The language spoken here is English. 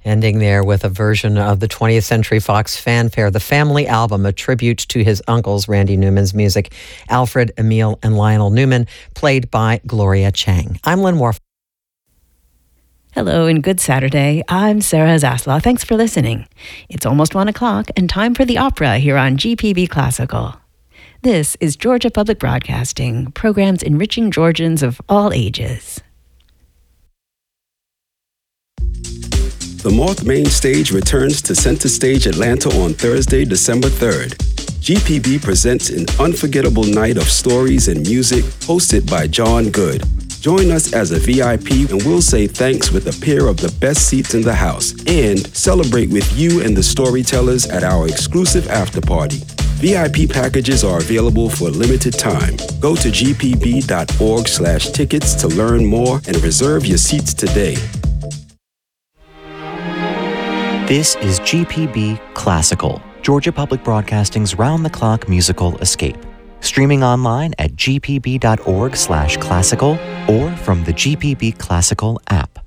Ending there with a version of the 20th Century Fox fanfare, The Family Album, a tribute to his uncles, Randy Newman's music, Alfred, Emil, and Lionel Newman, played by Gloria Chang. I'm Lynn Warf. Hello and good Saturday. I'm Sarah Zaslaw. Thanks for listening. It's almost 1 o'clock and time for the opera here on GPB Classical. This is Georgia Public Broadcasting, programs enriching Georgians of all ages. The Moth Main Stage returns to Center Stage Atlanta on Thursday, December 3rd. GPB presents an unforgettable night of stories and music hosted by John Good. Join us as a VIP and we'll say thanks with a pair of the best seats in the house and celebrate with you and the storytellers at our exclusive after party. VIP packages are available for a limited time. Go to gpb.org/tickets to learn more and reserve your seats today. This is GPB Classical, Georgia Public Broadcasting's round-the-clock musical escape. Streaming online at gpb.org/classical or from the GPB Classical app.